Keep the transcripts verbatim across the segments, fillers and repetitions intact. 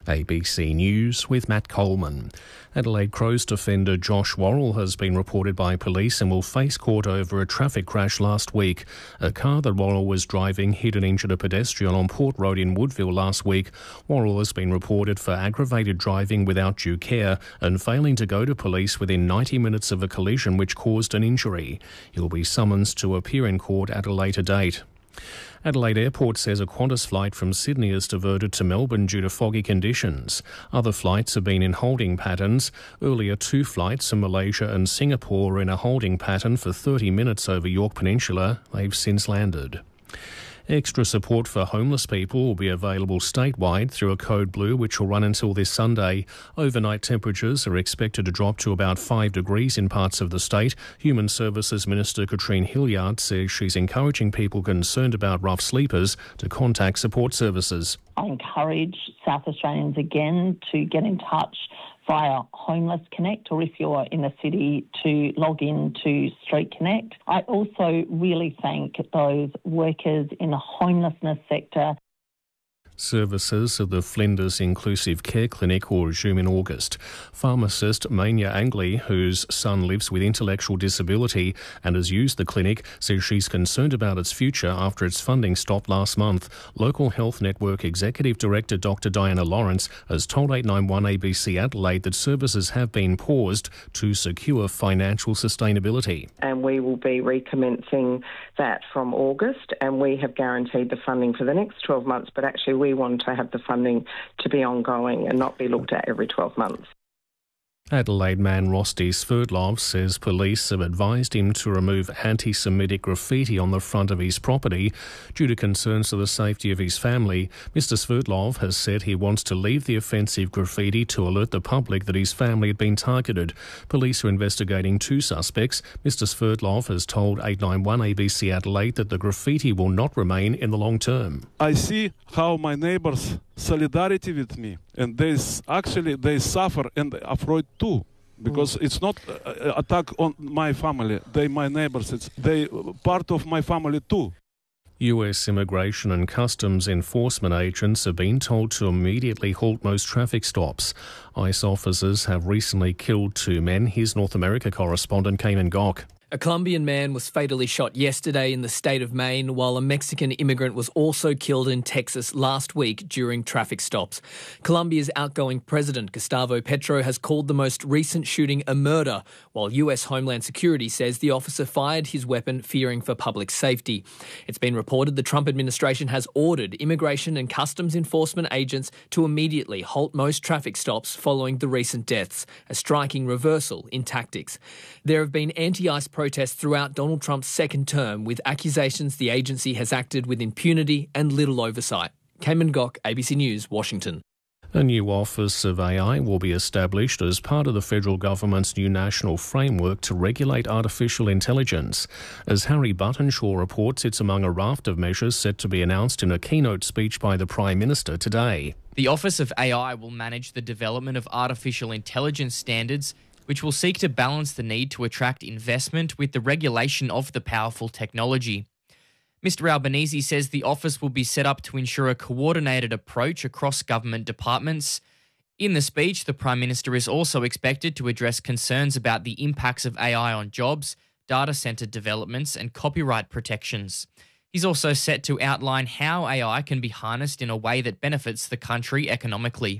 A B C News with Matt Coleman. Adelaide Crows defender Josh Worrell has been reported by police and will face court over a traffic crash last week. A car that Worrell was driving hit and injured a pedestrian on Port Road in Woodville last week. Worrell has been reported for aggravated driving without due care and failing to go to police within ninety minutes of a collision which caused an injury. He'll be summoned to appear in court at a later date. Adelaide Airport says a Qantas flight from Sydney is diverted to Melbourne due to foggy conditions. Other flights have been in holding patterns. Earlier, two flights from Malaysia and Singapore were in a holding pattern for thirty minutes over Yorke Peninsula. They've since landed. Extra support for homeless people will be available statewide through a Code Blue which will run until this Sunday. Overnight temperatures are expected to drop to about five degrees in parts of the state. Human Services Minister Katrine Hilliard says she's encouraging people concerned about rough sleepers to contact support services. I encourage South Australians again to get in touch via Homeless Connect, or if you're in the city, to log in to Street Connect. I also really thank those workers in the homelessness sector. Services of the Flinders Inclusive Care Clinic will resume in August. Pharmacist Mania Angley, whose son lives with intellectual disability and has used the clinic, says she's concerned about its future after its funding stopped last month. Local Health Network Executive Director Doctor Diana Lawrence has told eight nine one A B C Adelaide that services have been paused to secure financial sustainability. And we will be recommencing that from August, and we have guaranteed the funding for the next twelve months, but actually we want to have the funding to be ongoing and not be looked at every twelve months. Adelaide man Rosti Sverdlov says police have advised him to remove anti-Semitic graffiti on the front of his property due to concerns for the safety of his family. Mister Sverdlov has said he wants to leave the offensive graffiti to alert the public that his family had been targeted. Police are investigating two suspects. Mister Sverdlov has told eight nine one A B C Adelaide that the graffiti will not remain in the long term. I see how my neighbours solidarity with me, and they actually they suffer and afraid too, because it's not uh, attack on my family. They my neighbours. It's they part of my family too. U S Immigration and Customs Enforcement agents have been told to immediately halt most traffic stops. ICE officers have recently killed two men. Here's North America correspondent Cayman Gok. A Colombian man was fatally shot yesterday in the state of Maine, while a Mexican immigrant was also killed in Texas last week during traffic stops. Colombia's outgoing president, Gustavo Petro, has called the most recent shooting a murder, while U S Homeland Security says the officer fired his weapon fearing for public safety. It's been reported the Trump administration has ordered immigration and customs enforcement agents to immediately halt most traffic stops following the recent deaths, a striking reversal in tactics. There have been anti-ICE protests throughout Donald Trump's second term, with accusations the agency has acted with impunity and little oversight. Cayman Gok, A B C News, Washington. A new Office of A I will be established as part of the federal government's new national framework to regulate artificial intelligence. As Harry Buttonshaw reports, it's among a raft of measures set to be announced in a keynote speech by the Prime Minister today. The Office of A I will manage the development of artificial intelligence standards, which will seek to balance the need to attract investment with the regulation of the powerful technology. Mister Albanese says the office will be set up to ensure a coordinated approach across government departments. In the speech, the Prime Minister is also expected to address concerns about the impacts of A I on jobs, data centre developments and copyright protections. He's also set to outline how A I can be harnessed in a way that benefits the country economically.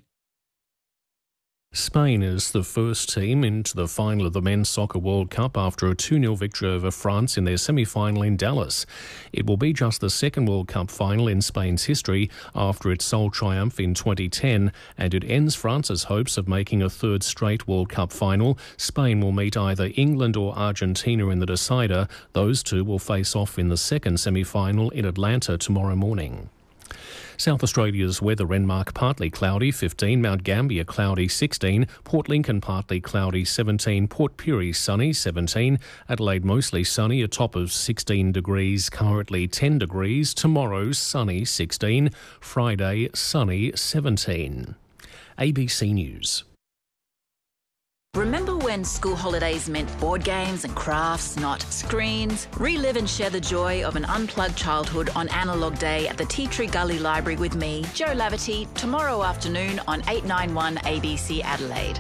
Spain is the first team into the final of the Men's Soccer World Cup after a two nil victory over France in their semi-final in Dallas. It will be just the second World Cup final in Spain's history after its sole triumph in twenty ten, and it ends France's hopes of making a third straight World Cup final. Spain will meet either England or Argentina in the decider. Those two will face off in the second semi-final in Atlanta tomorrow morning. South Australia's weather: Renmark partly cloudy fifteen, Mount Gambier cloudy sixteen, Port Lincoln partly cloudy seventeen, Port Pirie sunny seventeen, Adelaide mostly sunny, a top of sixteen degrees, currently ten degrees, tomorrow sunny sixteen, Friday sunny seventeen. A B C News. Remember when when school holidays meant board games and crafts, not screens. Relive and share the joy of an unplugged childhood on Analogue Day at the Tea Tree Gully Library with me, Jo Laverty, tomorrow afternoon on eight ninety-one A B C Adelaide.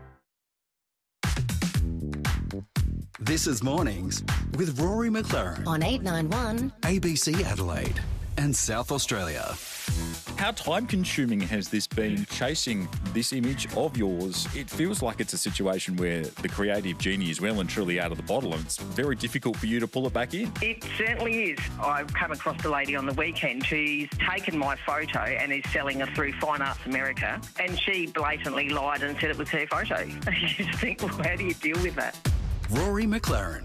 This is Mornings with Rory McLaren on eight ninety-one A B C Adelaide and South Australia. How time-consuming has this been, chasing this image of yours? It feels like it's a situation where the creative genie is well and truly out of the bottle, and it's very difficult for you to pull it back in. It certainly is. I've come across a lady on the weekend. She's taken my photo and is selling it through Fine Arts America, and she blatantly lied and said it was her photo. You just think, well, how do you deal with that? Rory McLaren.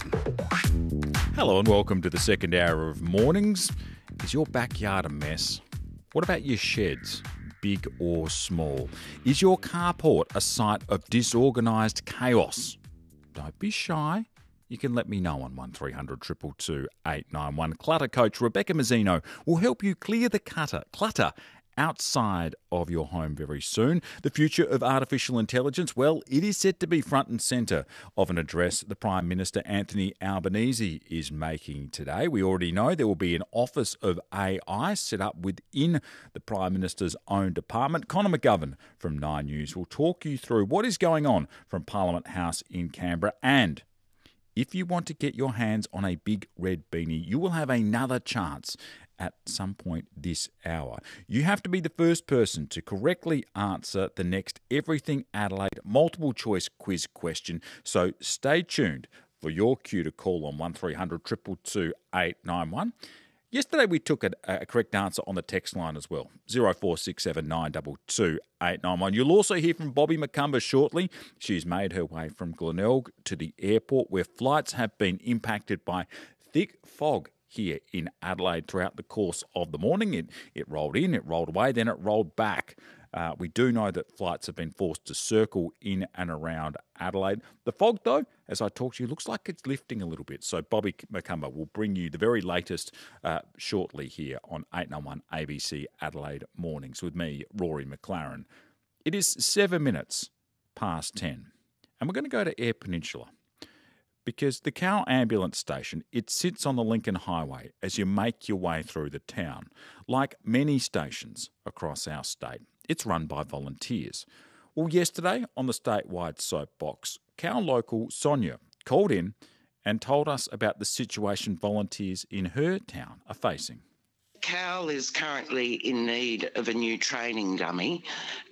Hello and welcome to the second hour of Mornings. Is your backyard a mess? What about your sheds, big or small? Is your carport a site of disorganised chaos? Don't be shy. You can let me know on one three hundred two two two eight nine one. Clutter coach Rebecca Mazzino will help you clear the clutter, clutter outside of your home very soon. The future of artificial intelligence, well, it is set to be front and centre of an address the Prime Minister Anthony Albanese is making today. We already know there will be an Office of A I set up within the Prime Minister's own department. Connor McGovern from Nine News will talk you through what is going on from Parliament House in Canberra. And if you want to get your hands on a big red beanie, you will have another chance at some point this hour. You have to be the first person to correctly answer the next Everything Adelaide multiple choice quiz question. So stay tuned for your cue to call on one three hundred two two two eight nine one. Yesterday we took a, a correct answer on the text line as well, zero four six seven nine two two eight nine one. You'll also hear from Bobby McCumber shortly. She's made her way from Glenelg to the airport, where flights have been impacted by thick fog here in Adelaide throughout the course of the morning. It, it rolled in, it rolled away, then it rolled back. Uh, we do know that flights have been forced to circle in and around Adelaide. The fog, though, as I talk to you, looks like it's lifting a little bit. So Bobby McCumber will bring you the very latest uh, shortly here on eight ninety-one A B C Adelaide Mornings with me, Rory McLaren. It is seven minutes past ten, and we're going to go to Eyre Peninsula, because the Cowal Ambulance Station, it sits on the Lincoln Highway as you make your way through the town. Like many stations across our state, it's run by volunteers. Well, yesterday on the statewide soapbox, Cowal local Sonia called in and told us about the situation volunteers in her town are facing. Cowal is currently in need of a new training dummy,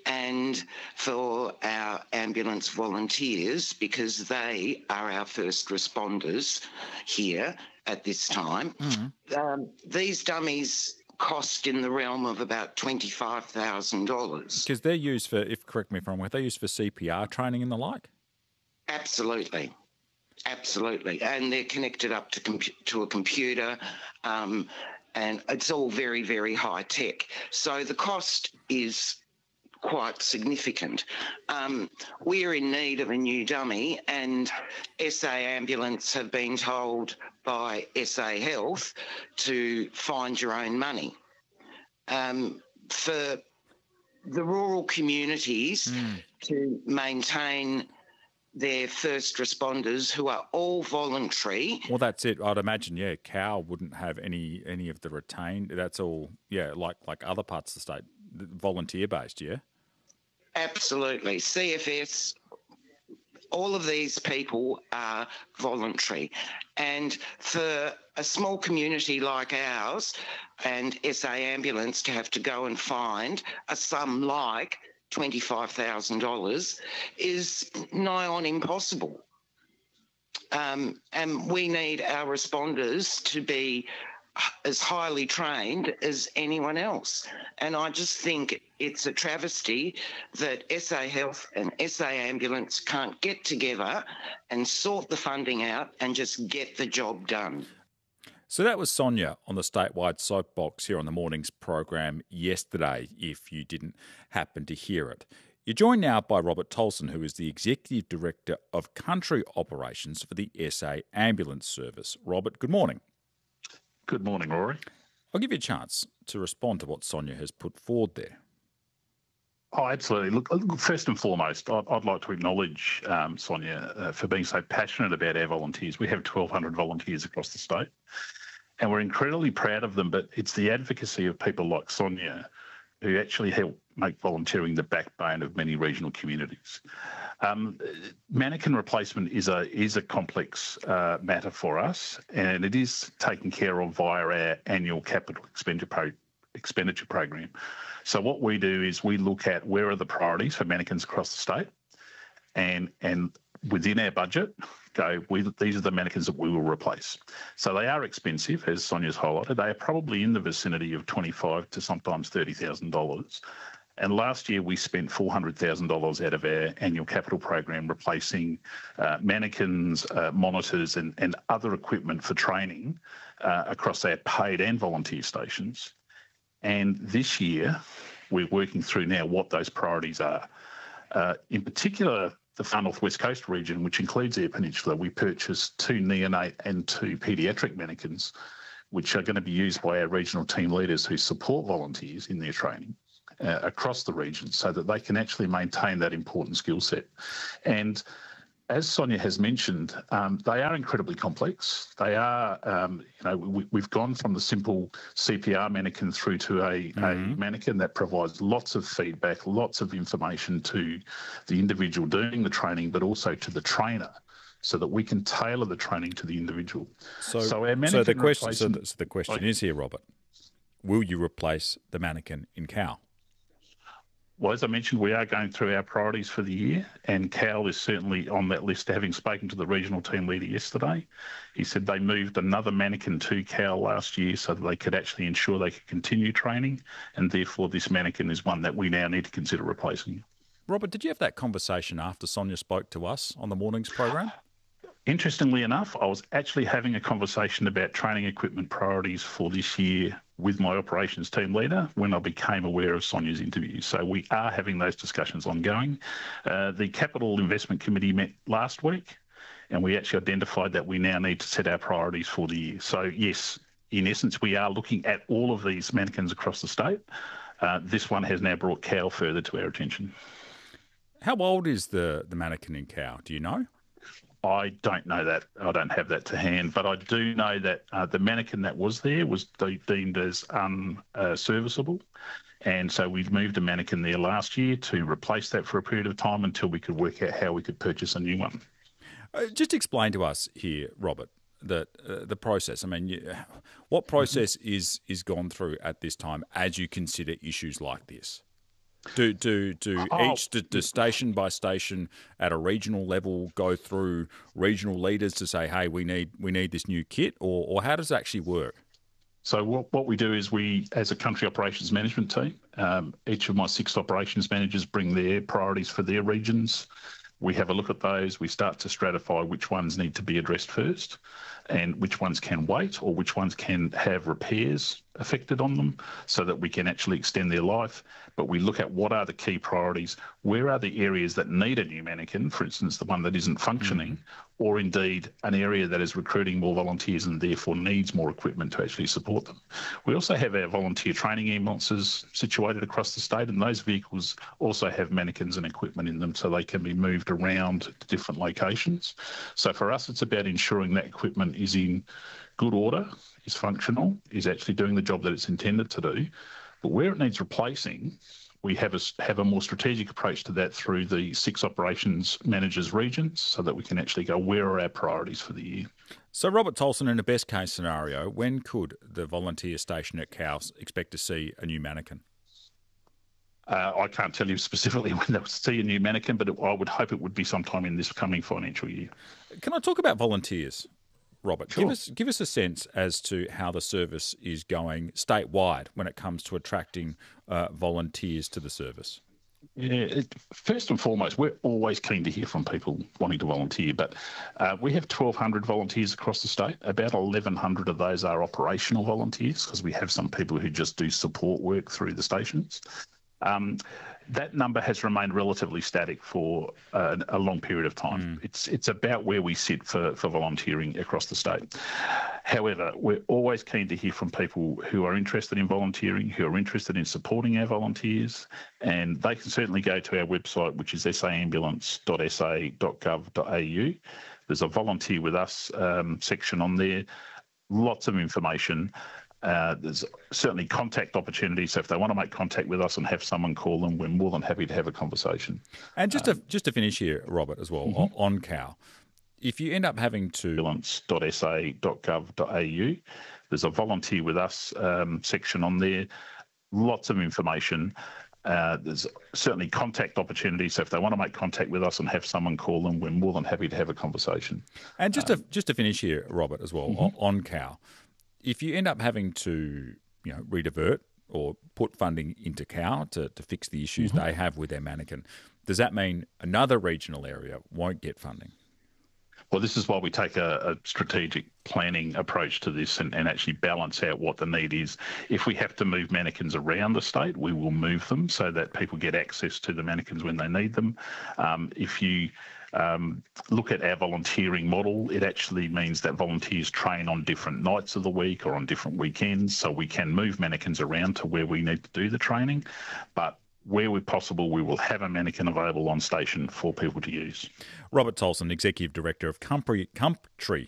and for our ambulance volunteers, because they are our first responders here at this time, mm-hmm. um, these dummies cost in the realm of about twenty-five thousand dollars. Because they're used for, if correct me if I'm wrong, they're used for C P R training and the like? Absolutely. Absolutely. And they're connected up to, compu- to a computer, um, and it's all very, very high tech. So the cost is quite significant. Um, we're in need of a new dummy, and S A Ambulance have been told by S A Health to find your own money. Um, for the rural communities mm. to maintain their first responders, who are all voluntary. Well, that's it. I'd imagine, yeah, Cowal wouldn't have any any of the retained. That's all, yeah, like like other parts of the state, volunteer-based, yeah? Absolutely. C F S, all of these people are voluntary. And for a small community like ours and S A Ambulance to have to go and find a sum like twenty-five thousand dollars is nigh on impossible. Um, and we need our responders to be as highly trained as anyone else. And I just think it's a travesty that S A Health and S A Ambulance can't get together and sort the funding out and just get the job done. So that was Sonia on the statewide soapbox here on the morning's program yesterday, if you didn't happen to hear it. You're joined now by Robert Tolson, who is the Executive Director of Country Operations for the S A Ambulance Service. Robert, good morning. Good morning, Rory. I'll give you a chance to respond to what Sonia has put forward there. Oh, absolutely. Look, look, first and foremost, I'd, I'd like to acknowledge um, Sonia uh, for being so passionate about our volunteers. We have twelve hundred volunteers across the state, and we're incredibly proud of them, but it's the advocacy of people like Sonia who actually help make volunteering the backbone of many regional communities. Um, mannequin replacement is a is a complex uh, matter for us, and it is taken care of via our annual capital expenditure pro- expenditure program. So what we do is we look at where are the priorities for mannequins across the state, and and within our budget, go, we, these are the mannequins that we will replace. So they are expensive, as Sonia's highlighted. They are probably in the vicinity of twenty-five thousand dollars to sometimes thirty thousand dollars. And last year we spent four hundred thousand dollars out of our annual capital program replacing uh, mannequins, uh, monitors and, and other equipment for training uh, across our paid and volunteer stations. And this year, we're working through now what those priorities are. Uh, in particular, the Far North West Coast region, which includes Eyre Peninsula, we purchased two neonate and two paediatric mannequins, which are going to be used by our regional team leaders who support volunteers in their training uh, across the region so that they can actually maintain that important skill set. And as Sonia has mentioned, um, they are incredibly complex. They are, um, you know, we, we've gone from the simple C P R mannequin through to a, mm-hmm. a mannequin that provides lots of feedback, lots of information to the individual doing the training, but also to the trainer, so that we can tailor the training to the individual. So, so, our so the question, so the, so the question is here, Robert, will you replace the mannequin in Cowal? Well, as I mentioned, we are going through our priorities for the year, and Cowal is certainly on that list. Having spoken to the regional team leader yesterday, he said they moved another mannequin to Cowal last year so that they could actually ensure they could continue training, and therefore this mannequin is one that we now need to consider replacing. Robert, did you have that conversation after Sonia spoke to us on the morning's program? Interestingly enough, I was actually having a conversation about training equipment priorities for this year with my operations team leader when I became aware of Sonia's interview. So we are having those discussions ongoing. Uh, the Capital Investment Committee met last week, and we actually identified that we now need to set our priorities for the year. So yes, in essence, we are looking at all of these mannequins across the state. Uh, this one has now brought Cowal further to our attention. How old is the, the mannequin in Cowal? Do you know? I don't know that. I don't have that to hand, but I do know that uh, the mannequin that was there was de- deemed as unserviceable. And so we've moved a mannequin there last year to replace that for a period of time until we could work out how we could purchase a new one. Uh, just explain to us here, Robert, that uh, the process. I mean, you, what process mm-hmm. is is gone through at this time as you consider issues like this? Do do do oh. each do, do station by station at a regional level go through regional leaders to say, hey, we need we need this new kit, or or how does it actually work? So what, what we do is we, as a country operations management team, um, each of my six operations managers bring their priorities for their regions. We have a look at those. We start to stratify which ones need to be addressed first and which ones can wait or which ones can have repairs affected on them so that we can actually extend their life. But we look at what are the key priorities, where are the areas that need a new mannequin, for instance, the one that isn't functioning, mm-hmm. or indeed an area that is recruiting more volunteers and therefore needs more equipment to actually support them. We also have our volunteer training ambulances situated across the state, and those vehicles also have mannequins and equipment in them so they can be moved around to different locations. So for us, it's about ensuring that equipment is in good order, is functional, is actually doing the job that it's intended to do. But where it needs replacing, we have a, have a more strategic approach to that through the six operations managers regions so that we can actually go, where are our priorities for the year? So, Robert Tolson, in a best case scenario, when could the volunteer station at Cowal expect to see a new mannequin? Uh, I can't tell you specifically when they'll see a new mannequin, but it, I would hope it would be sometime in this coming financial year. Can I talk about volunteers, Robert? Sure. Give us give us a sense as to how the service is going statewide when it comes to attracting uh, volunteers to the service. Yeah, it, first and foremost, we're always keen to hear from people wanting to volunteer, but uh, we have twelve hundred volunteers across the state. About eleven hundred of those are operational volunteers because we have some people who just do support work through the stations. Um, that number has remained relatively static for uh, a long period of time. Mm. It's it's about where we sit for, for volunteering across the state. However, we're always keen to hear from people who are interested in volunteering, who are interested in supporting our volunteers, and they can certainly go to our website, which is s a ambulance dot s a dot gov dot a u. There's a Volunteer With Us um, section on there, lots of information. Uh, there's certainly contact opportunities. So if they want to make contact with us and have someone call them, we're more than happy to have a conversation. And just um, to just to finish here, Robert, as well, mm-hmm. on C O W, if you end up having to... ambulance dot s a dot gov dot a u, there's a Volunteer With Us um, section on there, lots of information. Uh, there's certainly contact opportunities. So if they want to make contact with us and have someone call them, we're more than happy to have a conversation. And just um, to just to finish here, Robert, as well, mm-hmm. on C O W, if you end up having to, you know, redivert or put funding into C O W to, to fix the issues mm-hmm. they have with their mannequin, does that mean another regional area won't get funding? Well, this is why we take a, a strategic planning approach to this and, and actually balance out what the need is. If we have to move mannequins around the state, we will move them so that people get access to the mannequins when they need them. Um, if you um, look at our volunteering model, it actually means that volunteers train on different nights of the week or on different weekends, so we can move mannequins around to where we need to do the training. But where we're possible, we will have a mannequin available on station for people to use. Robert Tolson, Executive Director of Country, Country